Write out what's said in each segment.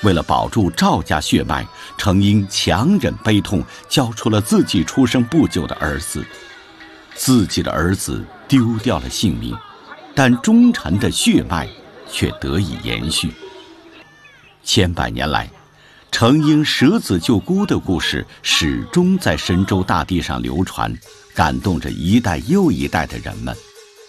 为了保住赵家血脉，程婴强忍悲痛，交出了自己出生不久的儿子。自己的儿子丢掉了性命，但忠臣的血脉却得以延续。千百年来，程婴舍子救姑的故事始终在神州大地上流传，感动着一代又一代的人们。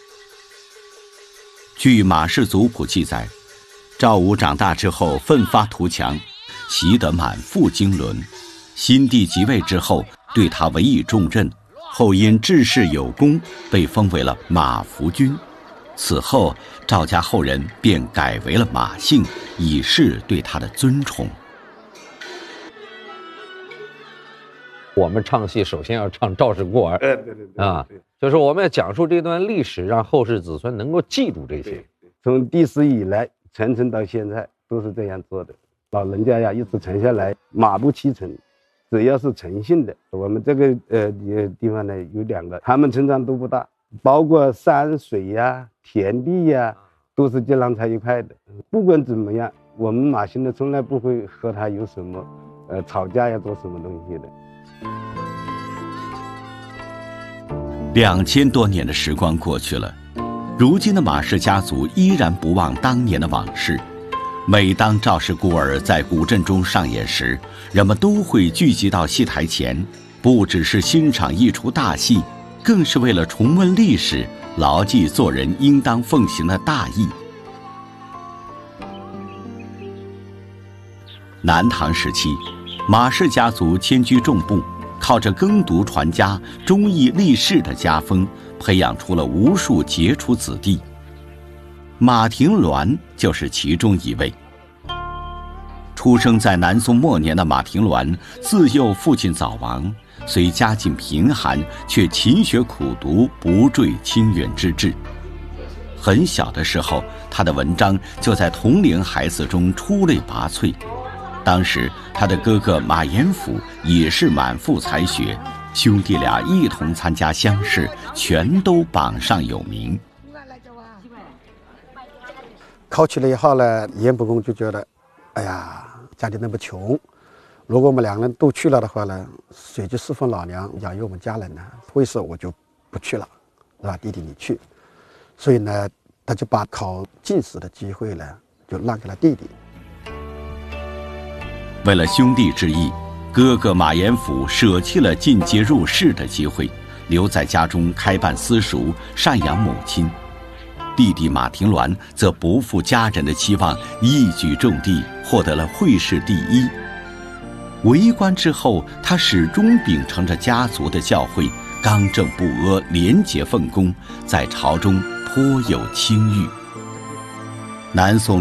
据《马氏族谱》记载，赵武长大之后奋发图强，习得满腹经纶。新帝即位之后，对他委以重任，后因治世有功，被封为了马服君。此后，赵家后人便改为了马姓，以示对他的尊崇。 我们唱戏首先要唱赵氏孤儿，就是我们要讲述这段历史，让后世子孙能够记住这些。 从历史以来，传承到现在都是这样做的。老人家呀，一直传下来，马不欺臣，只要是诚信的。我们这个地方呢有2个，他们成长都不大，包括山水呀、田地呀，都是江郎才一块的。不管怎么样，我们马姓的从来不会和他有什么吵架呀，做什么东西的。 2000多年的时光过去了，如今的马氏家族依然不忘当年的往事。每当赵氏孤儿在古镇中上演时，人们都会聚集到戏台前，不只是欣赏一出大戏，更是为了重温历史，牢记做人应当奉行的大义。南唐时期，马氏家族迁居众部，靠着耕读传家、忠义立世的家风，培养出了无数杰出子弟。马廷鸾就是其中一位。出生在南宋末年的马廷鸾，自幼父亲早亡，虽家境贫寒，却勤学苦读，不坠清远之志。很小的时候，他的文章就在同龄孩子中出类拔萃。当时他的哥哥马延甫也是满腹才学，兄弟俩一同参加乡试，全都榜上有名。 考起来以后呢，严不公就觉得，哎呀，家里那么穷，如果我们2人都去了的话呢，谁去侍奉老娘，养育我们家人呢？所以说我就不去了，是吧？弟弟你去。所以呢，他就把考进士的机会呢，就让给了弟弟。 为了兄弟之义，哥哥马延甫舍弃了进阶入仕的机会，留在家中开办私塾，赡养母亲。弟弟马廷鸾则不负家人的期望，一举中第，获得了会试第1。为官之后，他始终秉承着家族的教诲，刚正不阿，廉洁奉公，在朝中颇有清誉。南宋